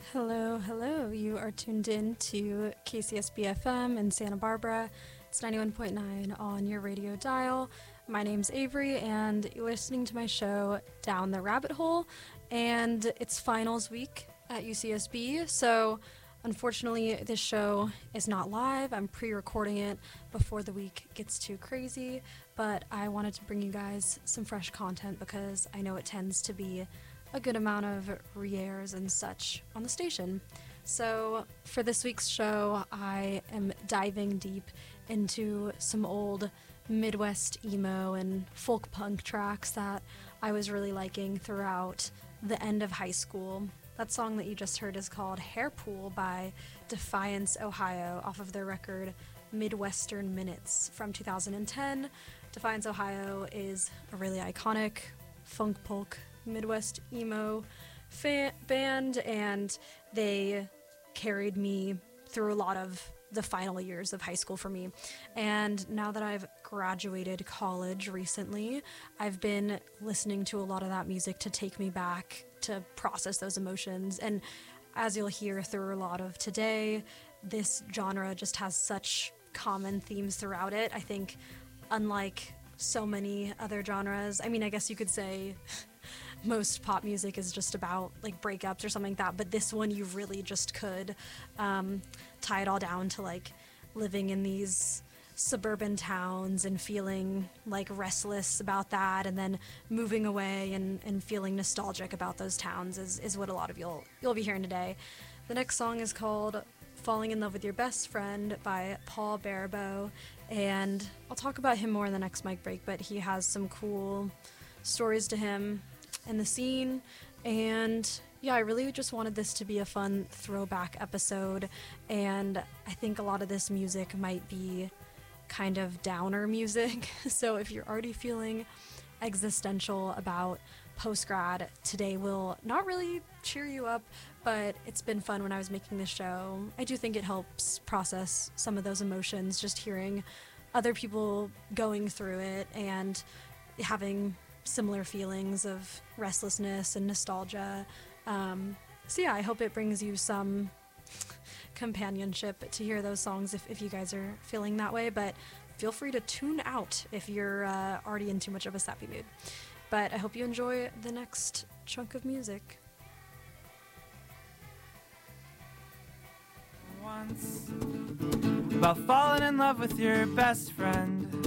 Hello, hello. You are tuned in to KCSB FM in Santa Barbara. It's 91.9 on your radio dial. My name's Avery, and you're listening to my show, Down the Rabbit Hole. And it's finals week at UCSB, so unfortunately, this show is not live. I'm pre-recording it before the week gets too crazy, but I wanted to bring you guys some fresh content because I know it tends to be a good amount of re-airs and such on the station. So for this week's show, I am diving deep into some old Midwest emo and folk punk tracks that I was really liking throughout the end of high school. That song that you just heard is called Hairpool by Defiance, Ohio, off of their record Midwestern Minutes from 2010. Defiance, Ohio is a really iconic funk polk Midwest emo band, and they carried me through a lot of the final years of high school for me. And now that I've graduated college recently, I've been listening to a lot of that music to take me back to process those emotions. And as you'll hear through a lot of today, this genre just has such common themes throughout it. I think unlike so many other genres, I mean, I guess you could say most pop music is just about like breakups or something like that, but this one you really just could tie it all down to like living in these suburban towns and feeling like restless about that, and then moving away and feeling nostalgic about those towns is what a lot of you'll be hearing today. The next song is called Falling in Love with Your Best Friend by Paul Barabeau, and I'll talk about him more in the next mic break, but he has some cool stories to him in the scene. And yeah, I really just wanted this to be a fun throwback episode, and I think a lot of this music might be kind of downer music. So if you're already feeling existential about post-grad, today will not really cheer you up, but it's been fun when I was making this show. I do think it helps process some of those emotions, just hearing other people going through it and having similar feelings of restlessness and nostalgia. So yeah, I hope it brings you some companionship to hear those songs if you guys are feeling that way, but feel free to tune out if you're already in too much of a sappy mood. But I hope you enjoy the next chunk of music. Once about falling in love with your best friend.